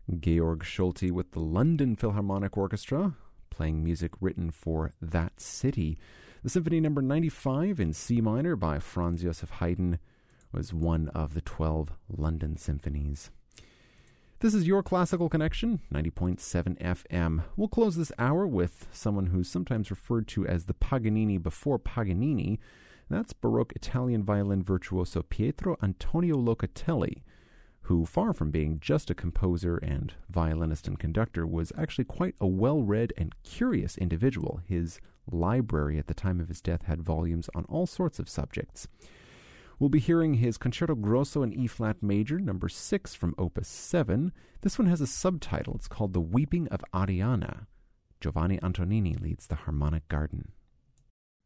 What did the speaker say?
Georg Solti with the London Philharmonic Orchestra, playing music written for that city. The Symphony No. 95 in C minor by Franz Joseph Haydn was one of the 12 London symphonies. This is your Classical Connection, 90.7 FM. We'll close this hour with someone who's sometimes referred to as the Paganini before Paganini. That's Baroque Italian violin virtuoso Pietro Antonio Locatelli, who, far from being just a composer and violinist and conductor, was actually quite a well-read and curious individual. His library at the time of his death had volumes on all sorts of subjects. We'll be hearing his Concerto Grosso in E-flat major, number 6 from Opus 7. This one has a subtitle. It's called The Weeping of Arianna. Giovanni Antonini leads the harmonic garden.